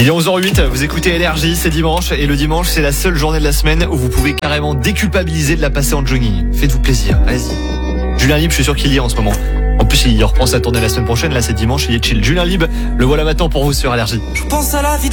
Il est 11h08, vous écoutez LRJ, c'est dimanche, et le dimanche c'est la seule journée de la semaine où vous pouvez carrément déculpabiliser de la passer en jogging. Faites-vous plaisir, allez-y. Julien Libre, je suis sûr qu'il y est en ce moment. En plus, il reprend sa tournée la semaine prochaine, là c'est dimanche, il est chill. Julien Libre, le voilà maintenant pour vous sur LRJ. Je pense à la vie